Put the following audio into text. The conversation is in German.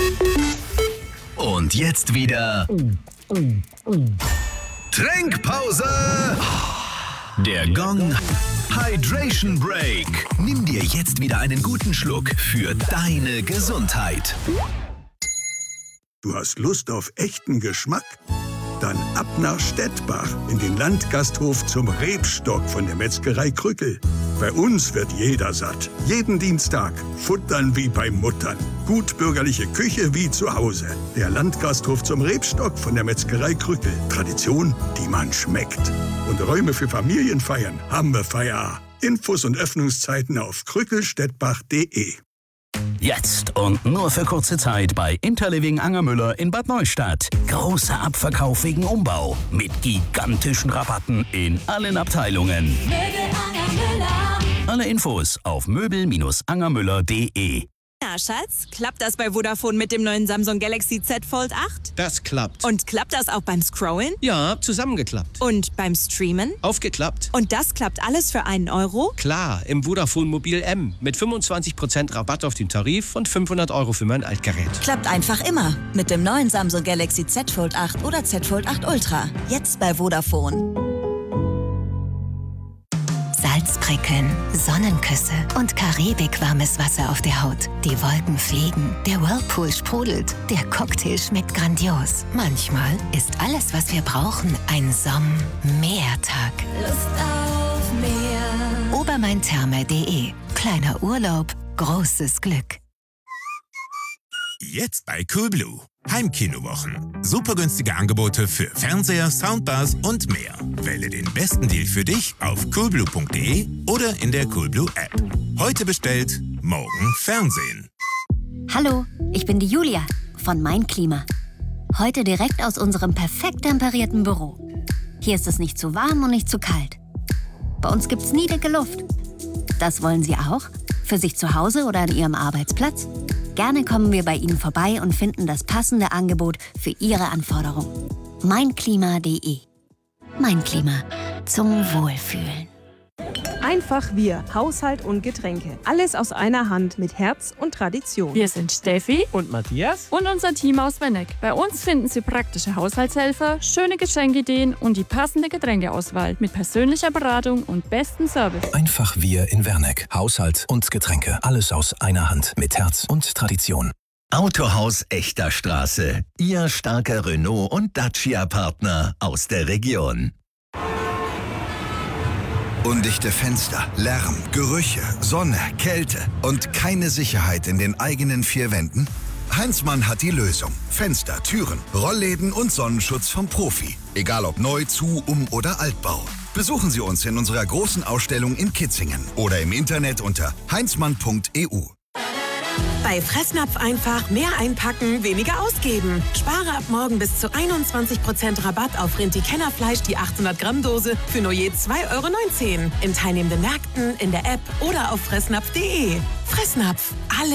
Und jetzt wieder Trinkpause. Der Gong Hydration Break. Nimm dir jetzt wieder einen guten Schluck für deine Gesundheit. Du hast Lust auf echten Geschmack? Dann ab nach Stettbach in den Landgasthof zum Rebstock von der Metzgerei Krückel. Bei uns wird jeder satt. Jeden Dienstag futtern wie bei Muttern. Gut bürgerliche Küche wie zu Hause. Der Landgasthof zum Rebstock von der Metzgerei Krückel. Tradition, die man schmeckt. Und Räume für Familienfeiern haben wir Feier. Infos und Öffnungszeiten auf krückelstettbach.de. Jetzt und nur für kurze Zeit bei Interliving Angermüller in Bad Neustadt. Großer Abverkauf wegen Umbau. Mit gigantischen Rabatten in allen Abteilungen. Möbel Angermüller. Alle Infos auf möbel-angermüller.de. Na, Schatz, klappt das bei Vodafone mit dem neuen Samsung Galaxy Z Fold 8? Das klappt. Und klappt das auch beim Scrollen? Ja, zusammengeklappt. Und beim Streamen? Aufgeklappt. Und das klappt alles für einen Euro? Klar, im Vodafone Mobil M. Mit 25% Rabatt auf den Tarif und 500 € für mein Altgerät. Klappt einfach immer. Mit dem neuen Samsung Galaxy Z Fold 8 oder Z Fold 8 Ultra. Jetzt bei Vodafone. Salzprickeln, Sonnenküsse und karibikwarmes Wasser auf der Haut. Die Wolken fliegen, der Whirlpool sprudelt, der Cocktail schmeckt grandios. Manchmal ist alles, was wir brauchen, ein Sommertag. Lust auf mehr. Obermaintherme.de. Kleiner Urlaub, großes Glück. Jetzt bei Coolblue. Heimkinowochen. Super günstige Angebote für Fernseher, Soundbars und mehr. Wähle den besten Deal für dich auf coolblue.de oder in der Coolblue App. Heute bestellt, morgen Fernsehen. Hallo, ich bin die Julia von Mein Klima. Heute direkt aus unserem perfekt temperierten Büro. Hier ist es nicht zu warm und nicht zu kalt. Bei uns gibt's nie dicke Luft. Das wollen Sie auch? Für sich zu Hause oder an Ihrem Arbeitsplatz? Gerne kommen wir bei Ihnen vorbei und finden das passende Angebot für Ihre Anforderungen. Meinklima.de. Mein Klima. Zum Wohlfühlen. Einfach wir, Haushalt und Getränke. Alles aus einer Hand mit Herz und Tradition. Wir sind Steffi und Matthias und unser Team aus Wenneck. Bei uns finden Sie praktische Haushaltshelfer, schöne Geschenkideen und die passende Getränkeauswahl mit persönlicher Beratung und bestem Service. Einfach wir in Werneck. Haushalt und Getränke. Alles aus einer Hand. Mit Herz und Tradition. Autohaus Echter Straße. Ihr starker Renault- und Dacia-Partner aus der Region. Undichte Fenster, Lärm, Gerüche, Sonne, Kälte und keine Sicherheit in den eigenen vier Wänden? Heinzmann hat die Lösung. Fenster, Türen, Rollläden und Sonnenschutz vom Profi. Egal ob neu, zu, oder Altbau. Besuchen Sie uns in unserer großen Ausstellung in Kitzingen oder im Internet unter heinzmann.eu. Bei Fressnapf einfach mehr einpacken, weniger ausgeben. Spare ab morgen bis zu 21% Rabatt auf Rinti-Kennerfleisch, die 800 Gramm Dose für nur je 2,19 € in teilnehmenden Märkten, in der App oder auf fressnapf.de. Fressnapf, alle